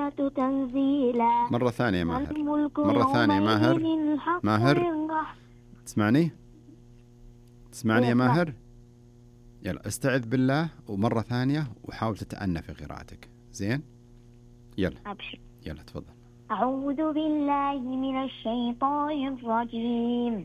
التوراة تنزيلا. مرة ثانية ماهر، الملك مرة ثانية ماهر. يومئذ الحق ماهر تسمعني يا ماهر؟ يلا استعذ بالله ومرة ثانية وحاول تتأنى في قراءتك. زين يلا أبشر. يلا تفضل. أعوذ بالله من الشيطان الرجيم.